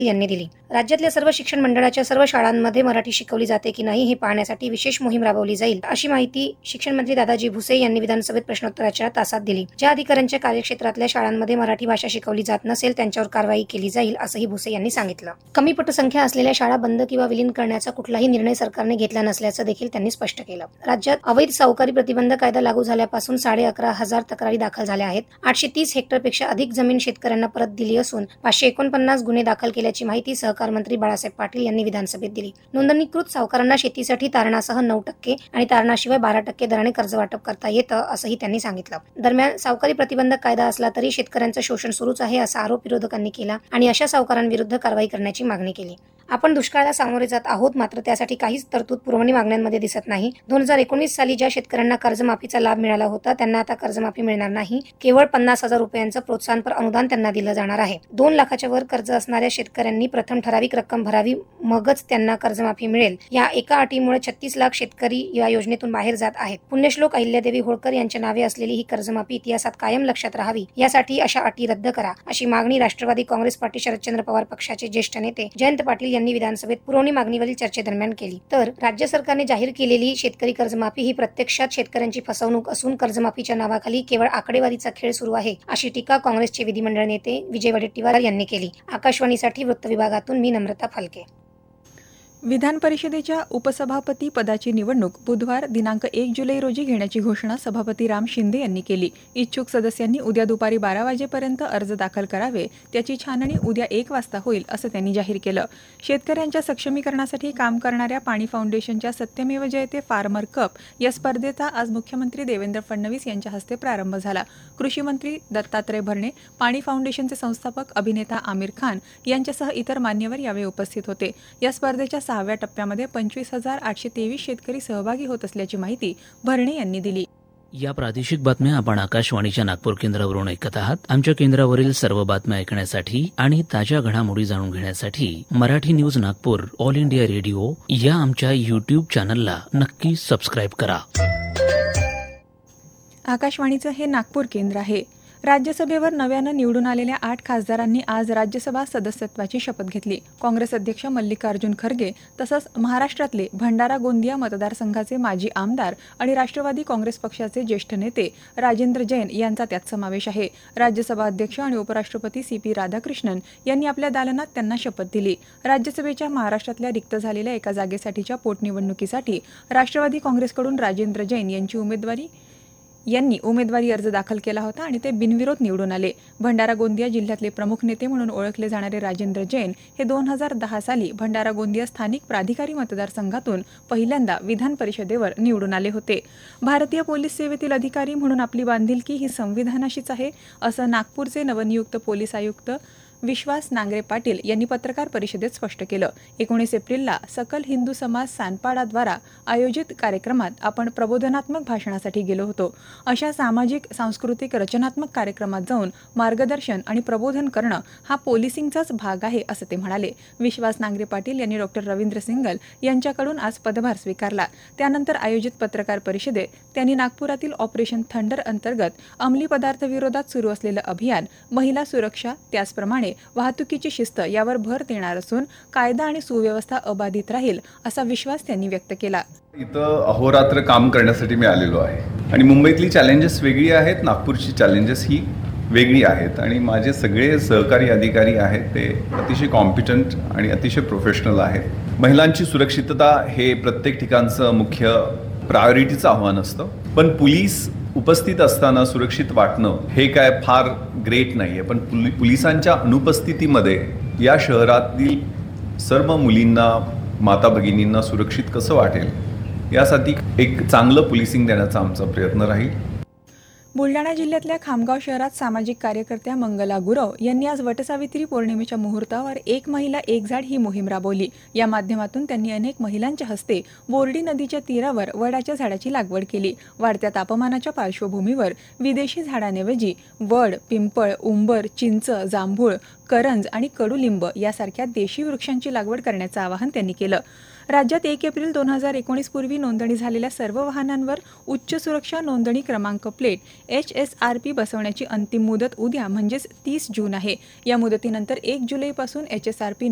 यांनी दिली. राज्यातल्या सर्व शिक्षण मंडळाच्या सर्व शाळांमध्ये मराठी शिकवली जाते की नाही हे पाहण्यासाठी विशेष मोहीम राबवली जाईल, अशी माहिती शिक्षण मंत्री दादाजी भुसे यांनी विधानसभेत प्रश्नोत्तराच्या तासात दिली. ज्या अधिकाऱ्यांच्या कार्यक्षेत्रातल्या शाळांमध्ये मराठी भाषा शिकवली जात नसेल त्यांच्यावर कारवाई केली जाईल, असंही भुसे यांनी सांगितलं. कमी पटसंख्या असलेल्या शाळा बंद किंवा विलीन करण्याचा कुठलाही निर्णय सरकारने घेतला नसल्याचं देखील त्यांनी स्पष्ट केलं. राज्यात अवैध सावकारी प्रतिबंध कायदा लागू झाल्यापासून 11,500 तक्रारी दाखल झाल्या आहेत. 830 हेक्टरपेक्षा अधिक जमीन शेतकऱ्यांना परत दिली असून 549 गुन्हे दाखल केल्याची माहिती सहकार मंत्री बाळासाहेब पाटील यांनी विधानसभेत दिली. नोंदणीकृत सावकारांना शेतीसाठी तारणासह 9% आणि तारणाशिवाय 12% दराने कर्ज वाटप करता येतं, असंही त्यांनी सांगितलं. दरम्यान सावकारी प्रतिबंधक कायदा असला तरी शेतकऱ्यांचं शोषण सुरूच आहे असा आरोप विरोधकांनी केला आणि अशा सावकारांविरुद्ध कारवाई करण्याची मागणी केली. आपण दुष्काळाला सामोरे जात आहोत, मात्र त्यासाठी काहीच तरतूद पुरवणी मागण्यांमध्ये दिसत नाही. 2019 साली ज्या शेतकऱ्यांना कर्जमाफीचा लाभ मिळाला होता त्यांना आता कर्जमाफी मिळणार नाही. केवळ 50,000 रुपयांचं प्रोत्साहनपर अनुदान त्यांना दिलं जाणार आहे. 2 लाखाच्या वर कर्ज असणाऱ्या शेतकऱ्यांनी प्रथम ठराविक रक्कम भरावी, मगच त्यांना कर्जमाफी मिळेल. या एका अटीमुळे 36 लाख शेतकरी या योजनेतून बाहेर जात आहेत. पुण्यश्लोक अहिल्यादेवी होळकर यांच्या नावे असलेली ही कर्जमाफी इतिहासात कायम लक्षात राहावी, यासाठी अशा अटी रद्द करा, अशी मागणी राष्ट्रवादी काँग्रेस पार्टी शरदचंद्र पवार पक्षाचे ज्येष्ठ नेते जयंत पाटील यांनी विधानसभेत पुरवणी मागणीवरील चर्चेदरम्यान केली. तर राज्य सरकारने जाहीर केलेली शेतकरी कर्जमाफी ही प्रत्यक्षात शेतकऱ्यांची फसवणूक असून कर्जमाफीच्या नावाखाली केवळ आकडेवारीचा खेळ सुरू आहे, अशी टीका काँग्रेसचे विधिमंडळ नेते विजय वडेट्टीवार यांनी केली. आकाशवाणीसाठी वृत्त विभागातून मी नम्रता फालके. विधान परिषदेच्या उपसभापती पदाची निवडणूक बुधवार दिनांक 1 जुलै रोजी घेण्याची घोषणा सभापती राम शिंदे यांनी केली. इच्छुक सदस्यांनी उद्या दुपारी 12 वाजेपर्यंत अर्ज दाखल करावे. त्याची छाननी उद्या 1 वाजता होईल, असं त्यांनी जाहीर केलं. शेतकऱ्यांच्या सक्षमीकरणासाठी काम करणाऱ्या पाणी फाउंडेशनच्या सत्यमेव जयते फार्मर कप या स्पर्धेचा आज मुख्यमंत्री देवेंद्र फडणवीस यांच्या हस्ते प्रारंभ झाला. कृषी मंत्री दत्तात्रय भरणे, पाणी फाउंडेशनचे संस्थापक अभिनेता आमिर खान यांच्यासह इतर मान्यवर यावेळी उपस्थित होते. या स्पर्धेच्या 6व्या टप्प्यामध्ये 25,823 शेतकरी सहभागी होत असल्याची माहिती भरणे यांनी दिली. या प्रादेशिक बातम्या आपण आकाशवाणीच्या नागपूर केंद्रावरून ऐकत आहात. आमच्या केंद्रावरील सर्व बातम्या ऐकण्यासाठी आणि ताज्या घडामोडी जाणून घेण्यासाठी Marathi news Nagpur all India radio या आमच्या यूट्यूब चॅनलला नक्की सबस्क्राईब करा. आकाशवाणीचं हे नागपूर केंद्र आहे. राज्यसभेवर नव्यानं निवडून आलेल्या 8 खासदारांनी आज राज्यसभा सदस्यत्वाची शपथ घेतली. काँग्रेस अध्यक्ष मल्लिकार्जुन खरगे तसंच महाराष्ट्रातले भंडारा गोंदिया मतदारसंघाचे माजी आमदार आणि राष्ट्रवादी काँग्रेस पक्षाचे ज्येष्ठ नेते राजेंद्र जैन यांचा त्यात समावेश आहे. राज्यसभा अध्यक्ष आणि उपराष्ट्रपती CP राधाकृष्णन यांनी आपल्या दालनात त्यांना शपथ दिली. राज्यसभेच्या महाराष्ट्रातल्या रिक्त झालेल्या एका जागेसाठीच्या पोटनिवडणुकीसाठी राष्ट्रवादी काँग्रेसकडून राजेंद्र जैन यांनी उमेदवारी अर्ज दाखल केला होता आणि ते बिनविरोध निवडून आले. भंडारा गोंदिया जिल्ह्यातले प्रमुख नेते म्हणून ओळखले जाणारे राजेंद्र जैन हे 2010 साली भंडारा गोंदिया स्थानिक प्राधिकारी मतदारसंघातून पहिल्यांदा विधान परिषदेवर निवडून आले होते. भारतीय पोलीस सेवेतील अधिकारी म्हणून आपली बांधिलकी ही संविधानाशीच आहे, असं नागपूरचे नवनियुक्त पोलीस आयुक्त विश्वास नांगरे पाटील यांनी पत्रकार परिषदेत स्पष्ट केलं. 19 एप्रिलला सकल हिंदू समाज सानपाडाद्वारा आयोजित कार्यक्रमात आपण प्रबोधनात्मक भाषणासाठी गेलो होतो. अशा सामाजिक सांस्कृतिक रचनात्मक कार्यक्रमात जाऊन मार्गदर्शन आणि प्रबोधन करणं हा पोलिसिंगचाच भाग आहे, असं ते म्हणाले. विश्वास नांगरे पाटील यांनी डॉ. रवींद्र सिंगल यांच्याकडून आज पदभार स्वीकारला. त्यानंतर आयोजित पत्रकार परिषदेत त्यांनी नागपुरातील ऑपरेशन थंडर अंतर्गत अंमली पदार्थ विरोधात सुरू असलेलं अभियान, महिला सुरक्षा, त्याचप्रमाणे वाहतुकीची शिस्त यावर भर देणार असून कायदा आणि सुव्यवस्था अबाधित राहील असा विश्वास त्यांनी व्यक्त केला. इथं अहोरात्र काम करण्यासाठी मी आलेलो आहे आणि मुंबईतली चॅलेंजेस वेगळी आहेत, नागपूरची चॅलेंजेस ही वेगळी आहेत आणि माझे सगळे सहकारी अधिकारी आहेत ते अतिशय कॉम्पिटंट आणि अतिशय प्रोफेशनल आहेत. महिलांची सुरक्षितता हे प्रत्येक ठिकाणचं मुख्य प्रायोरिटीचं आव्हान असतं, पण पोलीस उपस्थित असताना सुरक्षित वाटणं हे काय फार ग्रेट नाही आहे. पण पोलिसांच्या अनुपस्थितीमध्ये या शहरातील सर्व मुलींना, माता भगिनींना सुरक्षित कसं वाटेल यासाठी एक चांगलं पोलिसिंग देण्याचा आमचा प्रयत्न राहील. बुलढाणा जिल्ह्यातल्या खामगाव शहरात सामाजिक कार्यकर्त्या मंगला गुरव यांनी आज वटसावित्री पौर्णिमेच्या मुहूर्तावर एक महिला एक झाड ही मोहीम राबवली. या माध्यमातून त्यांनी अनेक महिलांच्या हस्ते बोर्डी नदीच्या तीरावर वडाच्या झाडाची लागवड केली. वाढत्या तापमानाच्या पार्श्वभूमीवर विदेशी झाडांऐवजी वड, पिंपळ, उंबर, चिंच, जांभूळ, करंज आणि कडुलिंब यासारख्या देशी वृक्षांची लागवड करण्याचं आवाहन त्यांनी केलं. राज्यात 1 एप्रिल 2019 पूर्वी नोंदणी झालेल्या सर्व वाहनांवर उच्च सुरक्षा नोंदणी क्रमांक प्लेट HSRP बसवण्याची अंतिम मुदत उद्या म्हणजेच 30 जून आहे. या मुदतीनंतर 1 जुलैपासून HSRP